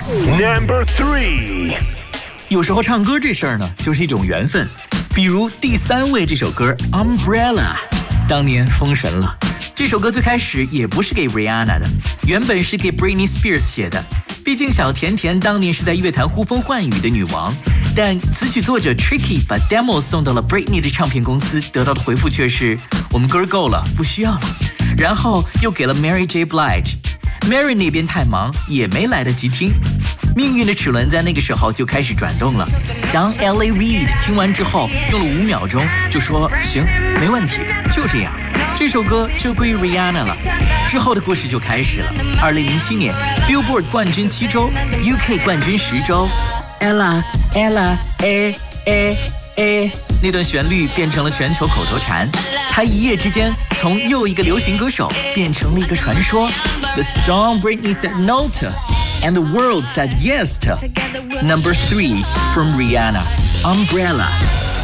Number 3。 有时候唱歌这事儿呢，就是一种缘分。比如第3位这首歌《Umbrella》，当年封神了。这首歌最开始也不是给 Rihanna 的，原本是给 Britney Spears 写的。毕竟小甜甜当年是在乐坛呼风唤雨的女王，但词曲作者 Tricky 把 demo 送到了 Britney 的唱片公司，得到的回复却是我们歌够了，不需要了。然后又给了 Mary J. Blige。Mary 那边太忙，也没来得及听。命运的齿轮在那个时候就开始转动了。当 L.A. Reid 听完之后，用了5秒钟就说：“行，没问题，就这样。”这首歌就归于 Rihanna 了。之后的故事就开始了。2007年 ，Billboard 冠军7周 ，UK 冠军10周。Ella Ella A， 那段旋律变成了全球口头禅。她一夜之间从又一个流行歌手变成了一个传说。The song Britney said no to, and the world said yes to. Number 3 from Rihanna, Umbrella.